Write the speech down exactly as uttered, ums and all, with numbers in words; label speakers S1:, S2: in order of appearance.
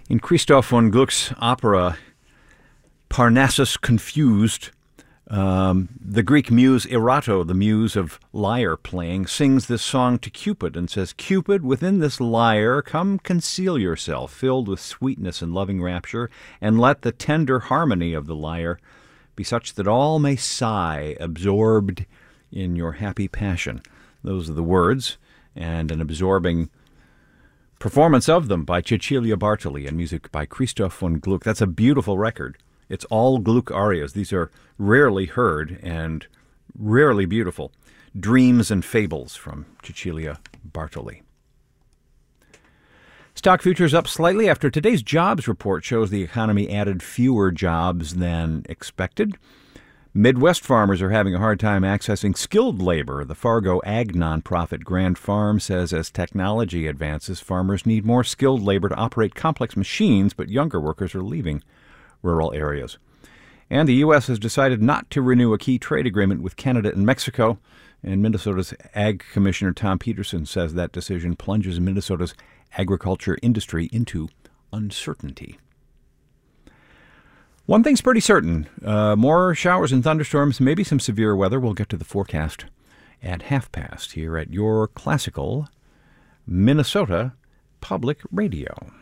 S1: In Christoph von Gluck's opera Parnassus Confused, um, the Greek muse Erato, the muse of lyre playing, sings this song to Cupid and says, "Cupid, within this lyre, come conceal yourself, filled with sweetness and loving rapture, and let the tender harmony of the lyre be such that all may sigh, absorbed in your happy passion." Those are the words, and an absorbing performance of them by Cecilia Bartoli and music by Christoph von Gluck. That's a beautiful record. It's all Gluck arias. These are rarely heard and rarely beautiful. Dreams and Fables from Cecilia Bartoli. Stock futures up slightly after today's jobs report shows the economy added fewer jobs than expected. Midwest farmers are having a hard time accessing skilled labor. The Fargo ag nonprofit Grand Farm says as technology advances, farmers need more skilled labor to operate complex machines, but younger workers are leaving rural areas. And the U S has decided not to renew a key trade agreement with Canada and Mexico. And Minnesota's Ag Commissioner Tom Peterson says that decision plunges Minnesota's agriculture industry into uncertainty. One thing's pretty certain. Uh, more showers and thunderstorms, maybe some severe weather. We'll get to the forecast at half past here at your classical Minnesota Public Radio.